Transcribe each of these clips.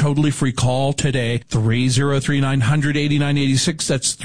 totally free. Call today, 303-900-8986. That's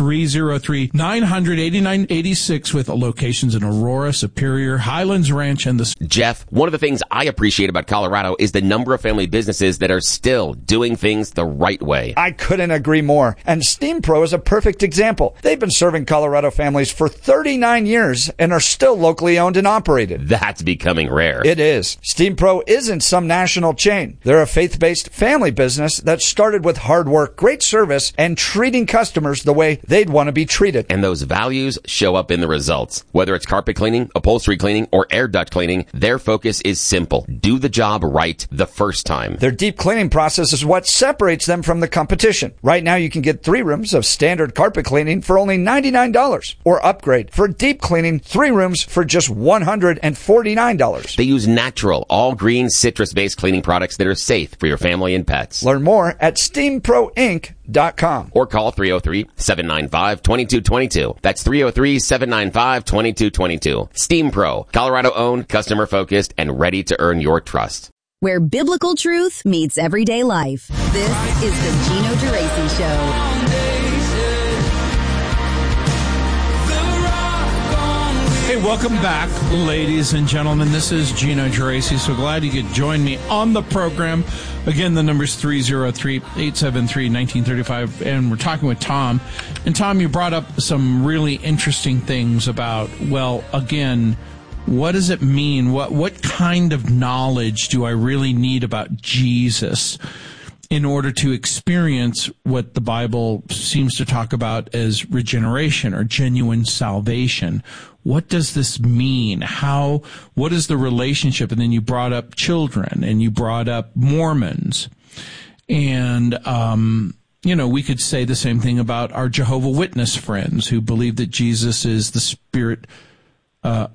303-900-8986 with locations in Aurora, Superior, Highlands Ranch, and the... Jeff, one of the things I appreciate about Colorado is the number of family businesses that are still doing things the right way. I couldn't agree more. And Steam Pro is a perfect example. They've been serving Colorado families for 39 years and are still locally owned and operated. That's becoming rare. It is. Steam Pro isn't some national chain. They're a faith-based family business that started with hard work, great service, and treating customers the way they'd want to be treated. And those values show up in the results. Whether it's carpet cleaning, upholstery cleaning, or air duct cleaning, their focus is simple. Do the job right the first time. Their deep cleaning process is what separates them from the competition. Right now, you can get 3 rooms of standard carpet cleaning for only $99, or upgrade for deep cleaning 3 rooms for just $149. They use natural, all-green, citrus-based cleaning products that are safe for your family and pets. Learn more at SteamProInc.com. Or call 303-795-2222. That's 303-795-2222. Steam Pro, Colorado-owned, customer-focused, and ready to earn your trust. Where biblical truth meets everyday life. This is the Gino Geraci Show. Hey, welcome back, ladies and gentlemen. This is Gino Geraci. So glad you could join me on the program. Again, the number's 303-873-1935, and we're talking with Tom. And Tom, you brought up some really interesting things about, well, again, what does it mean? What kind of knowledge do I really need about Jesus in order to experience what the Bible seems to talk about as regeneration or genuine salvation? What does this mean? What is the relationship? And then you brought up children, and you brought up Mormons. And, we could say the same thing about our Jehovah's Witness friends who believe that Jesus is the Spirit, the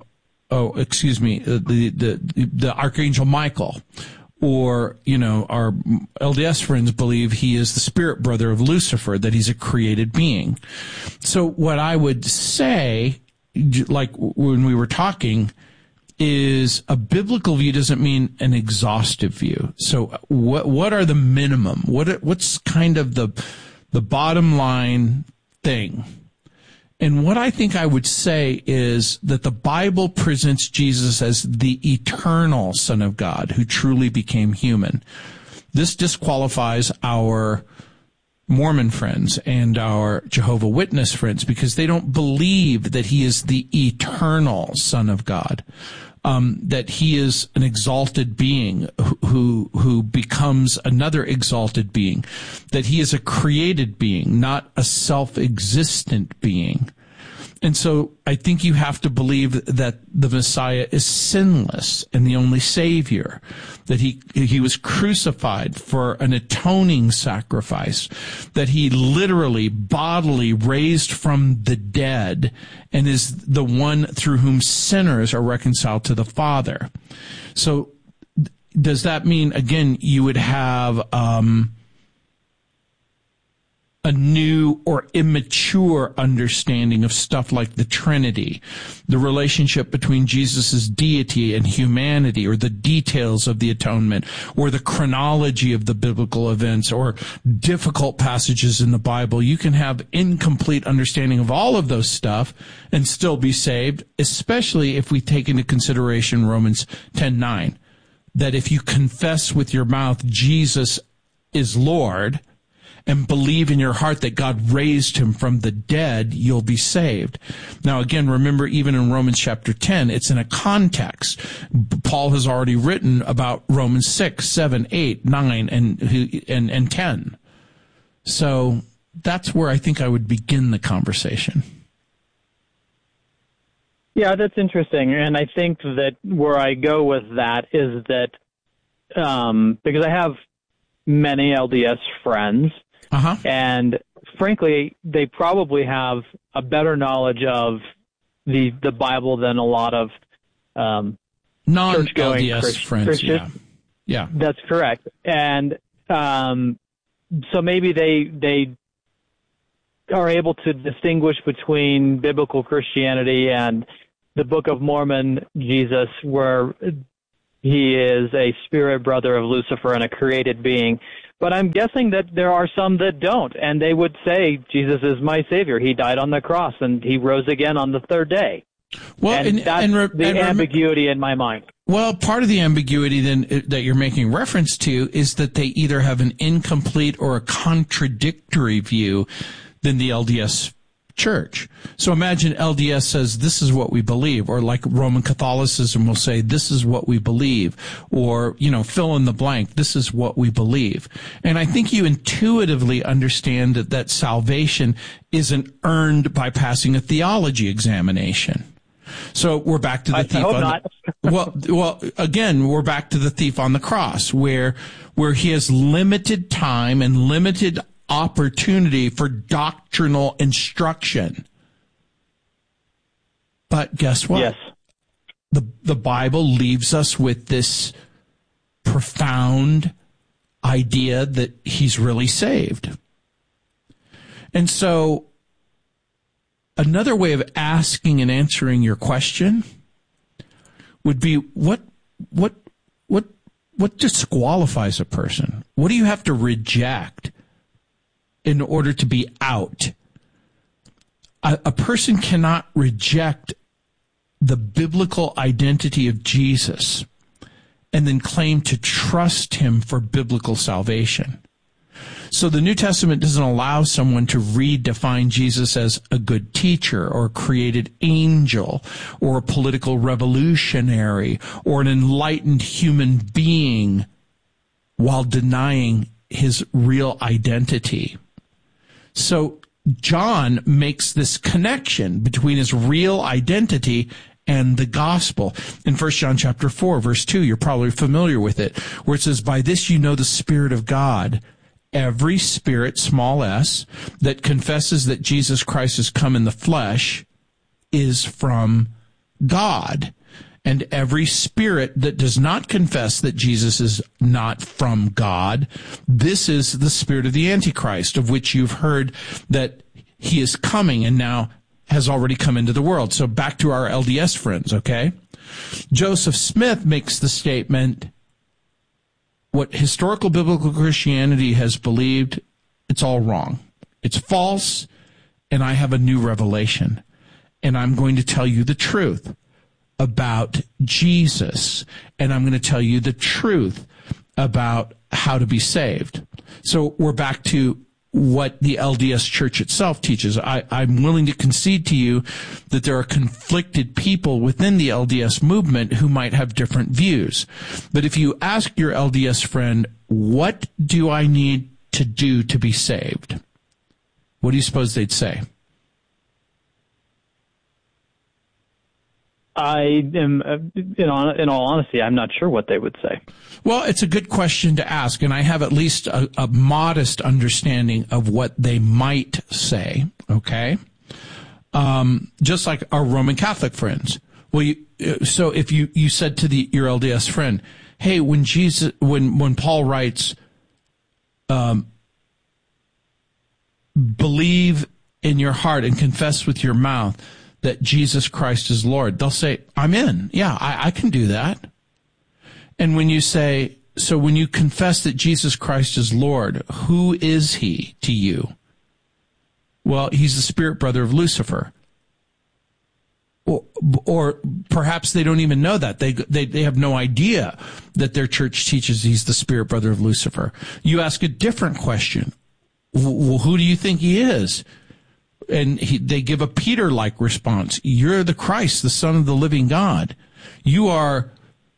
Archangel Michael. Or, our LDS friends believe he is the spirit brother of Lucifer, that he's a created being. So what I would say, like when we were talking, is a biblical view doesn't mean an exhaustive view. So what are the minimum? What's kind of the bottom line thing? And what I think I would say is that the Bible presents Jesus as the eternal Son of God who truly became human. This disqualifies our Mormon friends and our Jehovah's Witness friends because they don't believe that he is the eternal Son of God, that he is an exalted being who becomes another exalted being, that he is a created being, not a self-existent being. And so I think you have to believe that the Messiah is sinless and the only Savior, that he was crucified for an atoning sacrifice, that he literally, bodily raised from the dead and is the one through whom sinners are reconciled to the Father. So does that mean, again, you would have a new or immature understanding of stuff like the Trinity, the relationship between Jesus' deity and humanity, or the details of the atonement, or the chronology of the biblical events, or difficult passages in the Bible? You can have incomplete understanding of all of those stuff and still be saved, especially if we take into consideration Romans 10:9, that if you confess with your mouth Jesus is Lord, and believe in your heart that God raised him from the dead, you'll be saved. Now, again, remember, even in Romans chapter 10, it's in a context. Paul has already written about Romans 6, 7, 8, 9, and 10. So that's where I think I would begin the conversation. Yeah, that's interesting. And I think that where I go with that is that because I have many LDS friends, and frankly, they probably have a better knowledge of the Bible than a lot of non-LDS friends. Christians. Yeah, that's correct. And so maybe they are able to distinguish between biblical Christianity and the Book of Mormon Jesus, where he is a spirit brother of Lucifer and a created being. But I'm guessing that there are some that don't, and they would say, Jesus is my Savior. He died on the cross, and he rose again on the third day. Well, and that's the ambiguity in my mind. Well, part of the ambiguity then that you're making reference to is that they either have an incomplete or a contradictory view than the LDS Church. So imagine LDS says, this is what we believe, or like Roman Catholicism will say, this is what we believe, or, fill in the blank, this is what we believe. And I think you intuitively understand that salvation isn't earned by passing a theology examination. So we're back to the thief on the, again, we're back to the thief on the cross, where he has limited time and limited opportunity for doctrinal instruction. But guess what? Yes. The Bible leaves us with this profound idea that he's really saved. And so another way of asking and answering your question would be what disqualifies a person? What do you have to reject in order to be out? A person cannot reject the biblical identity of Jesus and then claim to trust him for biblical salvation. So the New Testament doesn't allow someone to redefine Jesus as a good teacher or a created angel or a political revolutionary or an enlightened human being while denying his real identity. So John makes this connection between his real identity and the gospel. In 1 John chapter 4, verse 2, you're probably familiar with it, where it says, by this you know the Spirit of God. Every spirit, small s, that confesses that Jesus Christ has come in the flesh is from God. And every spirit that does not confess that Jesus is not from God, this is the spirit of the Antichrist, of which you've heard that he is coming and now has already come into the world. So back to our LDS friends, okay? Joseph Smith makes the statement, what historical biblical Christianity has believed, it's all wrong. It's false, and I have a new revelation. And I'm going to tell you the truth about Jesus, and I'm going to tell you the truth about how to be saved. So we're back to what the LDS Church itself teaches. I'm willing to concede to you that there are conflicted people within the LDS movement who might have different views. But if you ask your LDS friend, what do I need to do to be saved? What do you suppose they'd say? I am, in all honesty, I'm not sure what they would say. Well, it's a good question to ask, and I have at least a modest understanding of what they might say, okay? Just like our Roman Catholic friends. Well, so if you said to your LDS friend, hey, when Paul writes, believe in your heart and confess with your mouth that Jesus Christ is Lord, they'll say, I'm in. Yeah, I can do that. And when you say, so when you confess that Jesus Christ is Lord, who is he to you? Well, he's the spirit brother of Lucifer. Or perhaps they don't even know that. They have no idea that their church teaches he's the spirit brother of Lucifer. You ask a different question. Well, who do you think he is? And they give a Peter-like response. You're the Christ, the Son of the living God. You are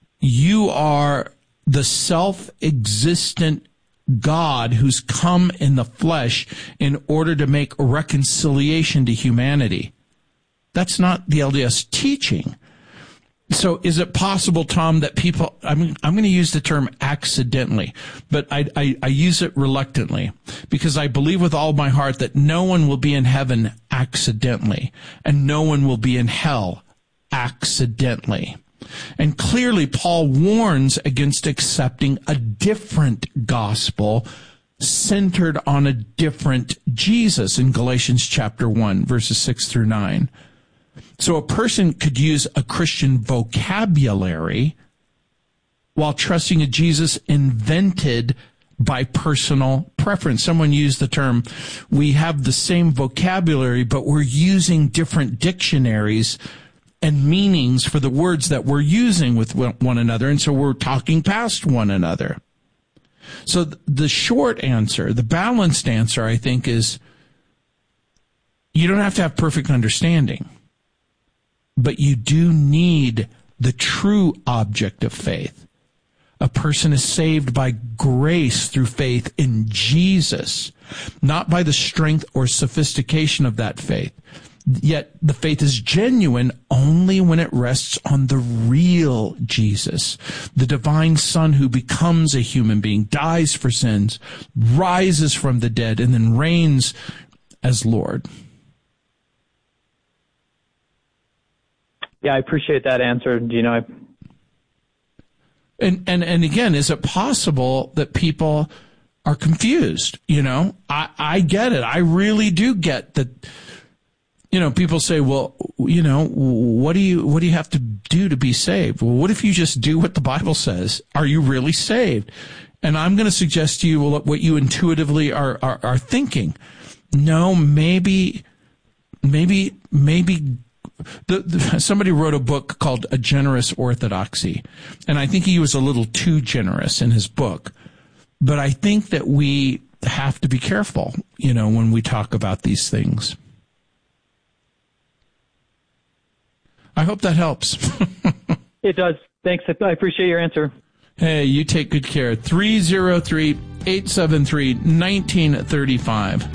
the self-existent God who's come in the flesh in order to make a reconciliation to humanity. That's not the LDS teaching. So is it possible, Tom, that people, I'm going to use the term accidentally, but I use it reluctantly because I believe with all my heart that no one will be in heaven accidentally and no one will be in hell accidentally. And clearly Paul warns against accepting a different gospel centered on a different Jesus in Galatians chapter 1, verses 6 through 9. So a person could use a Christian vocabulary while trusting a Jesus invented by personal preference. Someone used the term, we have the same vocabulary, but we're using different dictionaries and meanings for the words that we're using with one another, and so we're talking past one another. So the short answer, the balanced answer, I think, is you don't have to have perfect understanding, but you do need the true object of faith. A person is saved by grace through faith in Jesus, not by the strength or sophistication of that faith. Yet the faith is genuine only when it rests on the real Jesus, the divine Son who becomes a human being, dies for sins, rises from the dead, and then reigns as Lord. Yeah, I appreciate that answer. And again, is it possible that people are confused? I get it. I really do get that. People say, well, what do you have to do to be saved? Well, what if you just do what the Bible says? Are you really saved? And I'm going to suggest to you what you intuitively are thinking. No, maybe somebody wrote a book called A Generous Orthodoxy, and I think he was a little too generous in his book. But I think that we have to be careful, when we talk about these things. I hope that helps. It does. Thanks. I appreciate your answer. Hey, you take good care. 303-873-1935.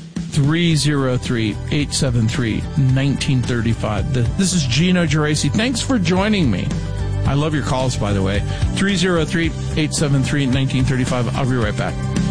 303-873-1935. This is Gino Geraci. Thanks for joining me. I love your calls, by the way. 303-873-1935. I'll be right back.